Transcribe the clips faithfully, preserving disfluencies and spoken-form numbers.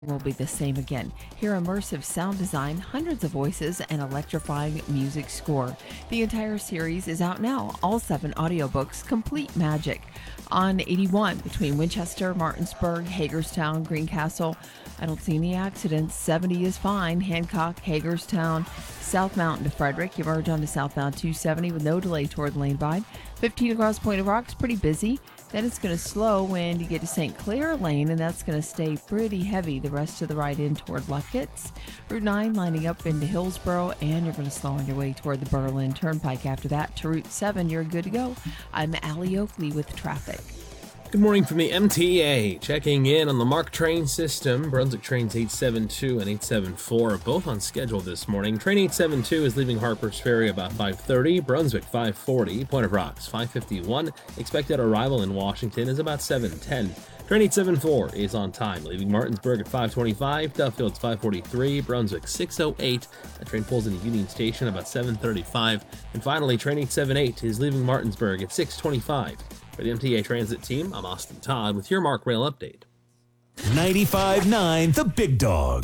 Will be the same again. Hear immersive sound design, hundreds of voices, and electrifying music score. The entire series is out now. All seven audiobooks, complete magic. On eighty-one, between Winchester, Martinsburg, Hagerstown, Greencastle. I don't see any accidents. seventy is fine. Hancock, Hagerstown, South Mountain to Frederick. You merge onto southbound two seventy with no delay toward Lane Vide. fifteen across Point of Rocks, pretty busy. Then it's going to slow when you get to Saint Clair Lane, and that's going to stay pretty heavy the rest of the ride in toward Lufkitts. Route nine lining up into Hillsboro, and you're going to slow on your way toward the Berlin Turnpike after that. To Route seven, you're good to go. I'm Allie Oakley with traffic. Good morning from the M T A. Checking in on the MARC train system. Brunswick trains eight seven two and eight seven four are both on schedule this morning. Train eight seven two is leaving Harpers Ferry about five thirty. Brunswick five forty. Point of Rocks five fifty-one. Expected arrival in Washington is about seven ten. Train eight seven four is on time, leaving Martinsburg at five twenty-five. Duffield's five forty-three. Brunswick six oh eight. The train pulls into Union Station about seven thirty-five. And finally, train eight seven eight is leaving Martinsburg at six twenty-five. For the M T A Transit Team, I'm Austin Todd with your MARC Rail Update. ninety-five point nine The Big Dog.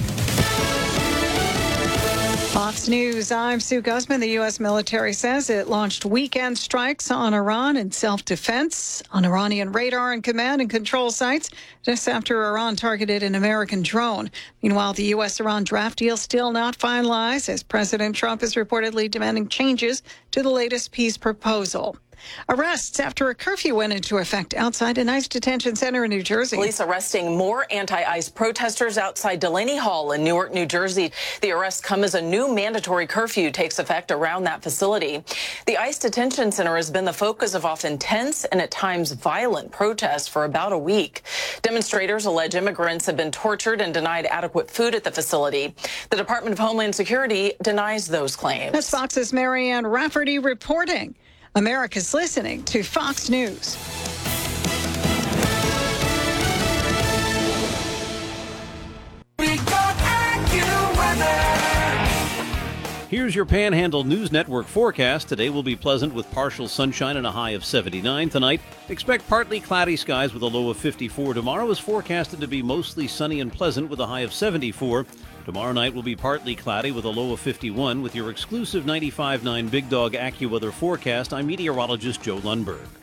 Fox News, I'm Sue Guzman. The U S military says it launched weekend strikes on Iran in self-defense on Iranian radar and command and control sites just after Iran targeted an American drone. Meanwhile, the U S-Iran draft deal still not finalized as President Trump is reportedly demanding changes to the latest peace proposal. Arrests after a curfew went into effect outside an ICE detention center in New Jersey. Police arresting more anti-ICE protesters outside Delaney Hall in Newark, New Jersey. The arrests come as a new mandatory curfew takes effect around that facility. The ICE detention center has been the focus of often tense and at times violent protests for about a week. Demonstrators allege immigrants have been tortured and denied adequate food at the facility. The Department of Homeland Security denies those claims. That's Fox's Marianne Rafferty reporting. America's listening to Fox News. Here's your Panhandle News Network forecast. Today will be pleasant with partial sunshine and a high of seventy-nine. Tonight, expect partly cloudy skies with a low of fifty-four. Tomorrow is forecasted to be mostly sunny and pleasant with a high of seventy-four. Tomorrow night will be partly cloudy with a low of fifty-one. With your exclusive ninety-five point nine Big Dog AccuWeather forecast, I'm meteorologist Joe Lundberg.